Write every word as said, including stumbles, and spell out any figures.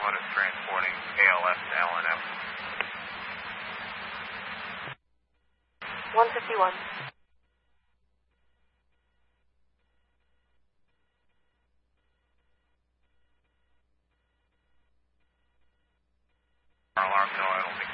One is transporting A L S to L N M. one fifty-one. Alarm, no, I don't think